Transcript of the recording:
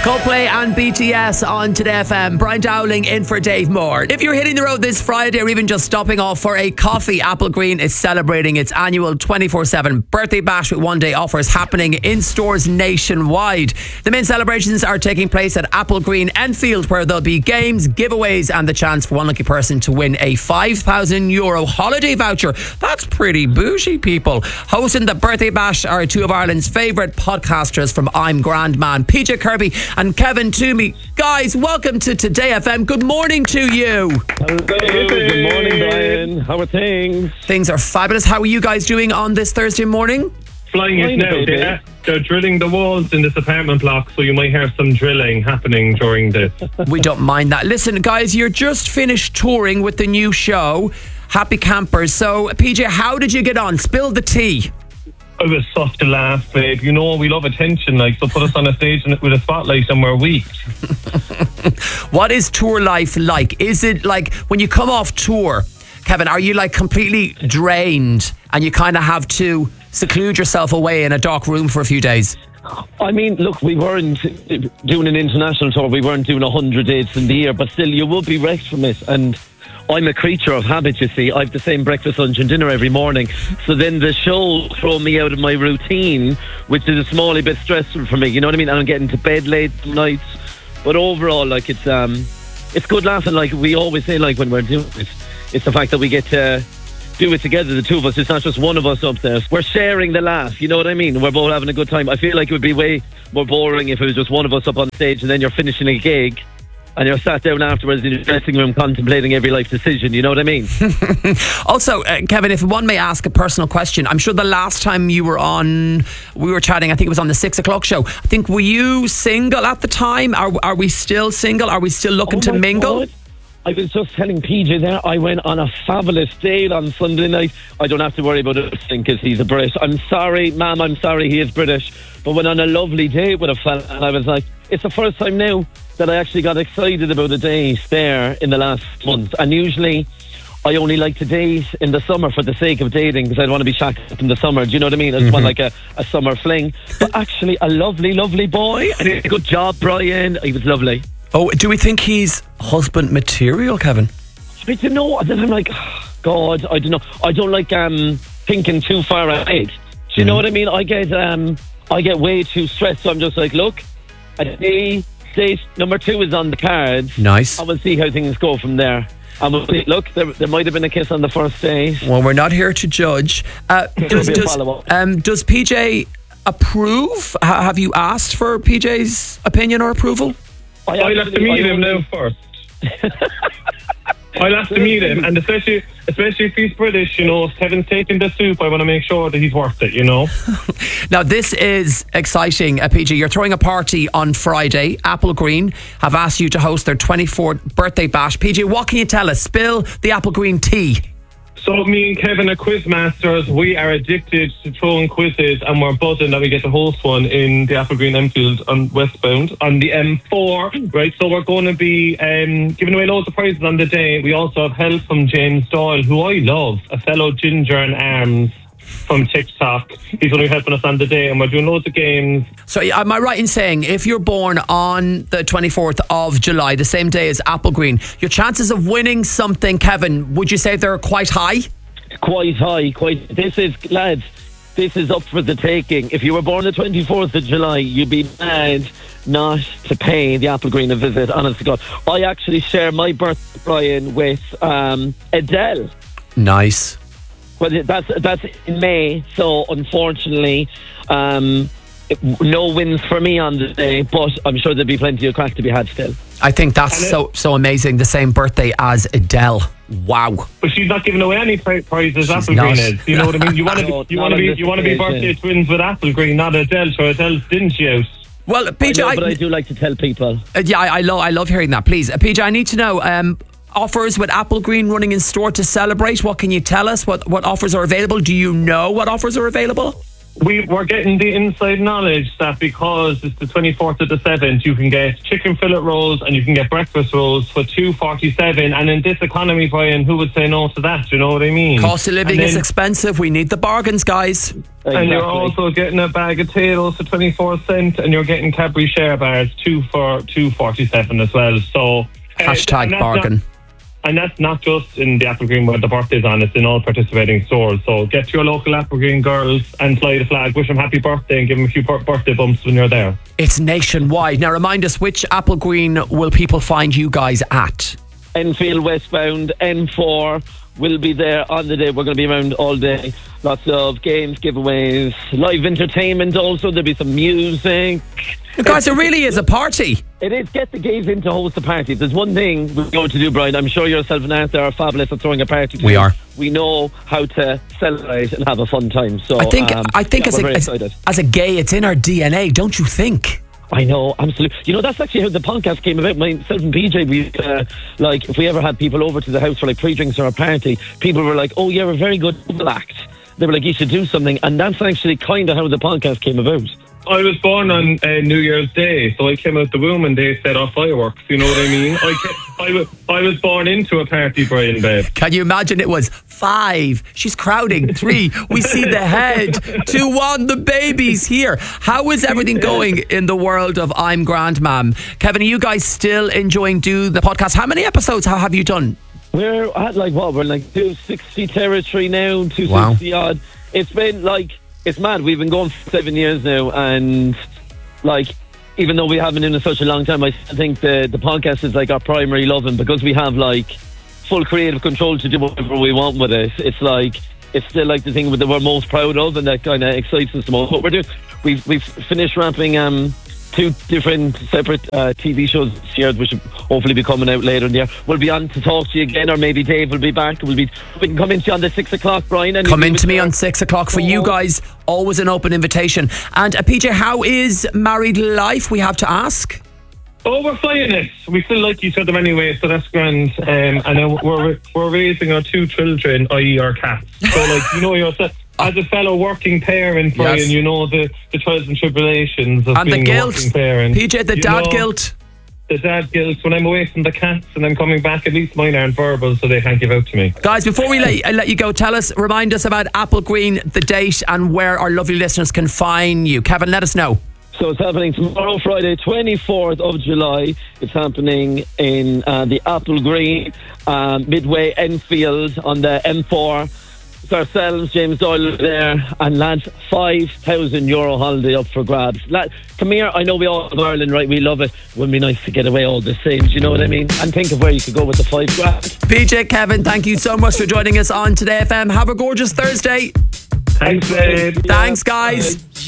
Coldplay and BTS on Today FM. Brian Dowling in for Dave Moore. If you're hitting the road this Friday or even just stopping off for a coffee, Applegreen is celebrating its annual 24/7 birthday bash with one-day offers happening in stores nationwide. The main celebrations are taking place at Applegreen Enfield, where there'll be games, giveaways and the chance for one lucky person to win a €5,000 holiday voucher. That's pretty bougie, people. Hosting the birthday bash are two of Ireland's favourite podcasters from I'm Grand Man, PJ Kirby and Kevin Toomey. Guys, welcome to Today FM. Good morning to you. Hello. Good morning, Brian. How are things? Things are fabulous. How are you guys doing on this Thursday morning? Flying it now. They're drilling the walls in this apartment block, so you might hear some drilling happening during this. We don't mind that. Listen, guys, you're just finished touring with the new show, Happy Campers. So, PJ, how did you get on? Spill the tea. It was such a laugh, babe. You know, we love attention, so put us on a stage with a spotlight and we're weak. What is tour life like? Is it like when you come off tour, Kevin, are you completely drained and you kind of have to seclude yourself away in a dark room for a few days? I mean, look, we weren't doing an international tour. We weren't doing 100 dates in the year, but still, you would be wrecked from it. And I'm a creature of habit, you see. I have the same breakfast, lunch and dinner every morning. So then the show throw me out of my routine, which is a small bit stressful for me. You know what I mean? And I'm getting to bed late nights. But overall, it's good laughing. Like we always say, when we're doing it, it's the fact that we get to do it together, the two of us. It's not just one of us up there. We're sharing the laugh, you know what I mean? We're both having a good time. I feel like it would be way more boring if it was just one of us up on stage and then you're finishing a gig and you're sat down afterwards in your dressing room contemplating every life decision, you know what I mean? Also, Kevin, if one may ask a personal question, I'm sure the last time you were on, we were chatting, I think it was on the 6 o'clock show. I think, were you single at the time? Are we still single? Are we still looking to mingle? God. I was just telling PJ there, I went on a fabulous date on Sunday night. I don't have to worry about it because he's a Brit. I'm sorry, ma'am, I'm sorry, he is British. But went on a lovely date with a fella and I was like, it's the first time now that I actually got excited about a date there in the last month. And usually I only like to date in the summer for the sake of dating because I don't want to be shacked up in the summer. Do you know what I mean? I just want a summer fling. But actually a lovely, lovely boy. And he did a good job, Brian. He was lovely. Oh, do we think he's husband material, Kevin? I don't know. And then I'm like, God, I don't know. I don't like thinking too far ahead. Do you know what I mean? I get way too stressed. So I'm just like, look, date number 2 is on the cards. Nice. I will see how things go from there. And we'll see, look, there might have been a kiss on the first date. Well, we're not here to judge. Does PJ approve? Have you asked for PJ's opinion or approval? I'll have to meet him now first. I'll have to meet him, and especially if he's British, if Kevin's taking the soup, I want to make sure that he's worth it, Now, this is exciting, PJ. You're throwing a party on Friday. Applegreen have asked you to host their 24th birthday bash. PJ, what can you tell us? Spill the Applegreen tea. So me and Kevin are quiz masters. We are addicted to throwing quizzes and we're buzzing that we get to host one in the Applegreen Enfield on Westbound on the M4. Right, so we're going to be giving away loads of prizes on the day. We also have help from James Doyle, who I love, a fellow ginger in arms from TikTok. He's going to be helping us on the day and we're doing loads of games. So am I right in saying if you're born on the 24th of July, the same day as Applegreen, your chances of winning something, Kevin, would you say they're quite high? Quite high. This is up for the taking. If you were born the 24th of July, you'd be mad not to pay the Applegreen a visit, honest to God. I actually share my birthday, Brian, with Adele. Nice. Well, that's in May, so unfortunately, no wins for me on the day, but I'm sure there'll be plenty of crack to be had still. I think that's so amazing. The same birthday as Adele. Wow. But she's not giving away any prizes. Applegreen is. You know what I mean? You want to be birthday twins with Applegreen, not Adele. So Adele didn't she out? Well, PJ, but I do like to tell people. Yeah, I love hearing that. Please, PJ, I need to know. Offers with Applegreen running in store to celebrate. What can you tell us? What offers are available? Do you know what offers are available? We're getting the inside knowledge that because it's the 24th to the 7th, you can get chicken fillet rolls and you can get breakfast rolls for $2.47. And in this economy, Brian, who would say no to that? You know what I mean? Cost of living is expensive. We need the bargains, guys. And you're also getting a bag of potatoes for 24 cents, and you're getting Cadbury Share bars 2 for $2.47 as well. So Hashtag bargain. And that's not just in the Applegreen where the birthday's on, it's in all participating stores. So get to your local Applegreen girls and fly the flag, wish them happy birthday and give them a few birthday bumps when you're there. It's nationwide. Now remind us, which Applegreen will people find you guys at? Enfield westbound, N4 will be there on the day. We're going to be around all day. Lots of games, giveaways, live entertainment also. There'll be some music. Guys, it really is a party. It is. Get the gays in to host a party. If there's one thing we're going to do, Brian, I'm sure yourself and Arthur are fabulous at throwing a party. We are. We know how to celebrate and have a fun time. So I think as a gay, it's in our DNA, don't you think? I know, absolutely. You know, that's actually how the podcast came about. Myself and PJ, we like, if we ever had people over to the house for like pre-drinks or a party, people were like, "Oh, you're a very good double act." They were like, "You should do something," and that's actually kind of how the podcast came about. I was born on New Year's Day, so I came out the womb and they set off fireworks. You know what I mean? I was born into a party, Brian, babe. Can you imagine? It was 5. She's crowding. 3. We see the head. 2, 1. The baby's here. How is everything going in the world of I'm Grand Mam? Kevin, are you guys still enjoying doing the podcast? How many episodes have you done? We're at we're like 260 territory now, 260 odd. It's been like, it's mad. We've been going for 7 years now, and like, even though we haven't been in such a long time, I think the podcast is like our primary love, and because we have like full creative control to do whatever we want with it, it's like, it's still like the thing that we're most proud of, and that kind of excites us the most. What we're doing, we've finished wrapping 2 different separate TV shows this year, which will hopefully be coming out later in the year. We'll be on to talk to you again, or maybe Dave will be back. We can come into you on the 6 o'clock, Brian. And come into me on 6 o'clock for you guys. Always an open invitation. And PJ, how is married life? We have to ask. Oh, we're flying it. We still like each other anyway, so that's grand. And then we're raising our 2 children, i.e. our cats. So, like, you know yourself, as a fellow working parent, Brian, yes, you know the trials and tribulations of being a working parent. PJ, the dad guilt. The dad guilt. When I'm away from the cats and I'm coming back, at least mine aren't verbal, so they can't give out to me. Guys, before we let you go, remind us about Applegreen, the date, and where our lovely listeners can find you. Kevin, let us know. So it's happening tomorrow, Friday, 24th of July. It's happening in the Applegreen, Midway, Enfield on the M4. It's ourselves, James Doyle there, and lads, €5,000 holiday up for grabs. Come here, I know we all love Ireland, right? We love it. It would be nice to get away all the same, do you know what I mean? And think of where you could go with the $5,000. PJ, Kevin, thank you so much for joining us on Today FM. Have a gorgeous Thursday. Thanks, babe. Thanks, guys.